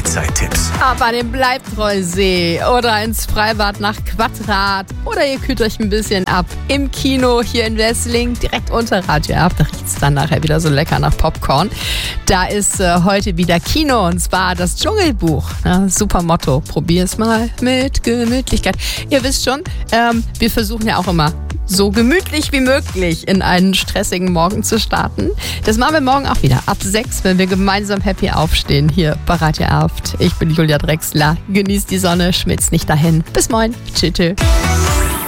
Freizeittipps. Ab an den Bleibtreusee oder ins Freibad nach Quadrat oder ihr kühlt euch ein bisschen ab im Kino hier in Wesseling, direkt unter Radio Erf. Da riecht es dann nachher wieder so lecker nach Popcorn. Da ist heute wieder Kino und zwar das Dschungelbuch. Ja, super Motto, probier es mal mit Gemütlichkeit. Ihr wisst schon, wir versuchen ja auch immer so gemütlich wie möglich in einen stressigen Morgen zu starten. Das machen wir morgen auch wieder ab 6, wenn wir gemeinsam happy aufstehen hier bei Radio Erf. Ich bin Julia Drechsler. Genießt die Sonne, schmitzt nicht dahin. Bis morgen. Tschüss.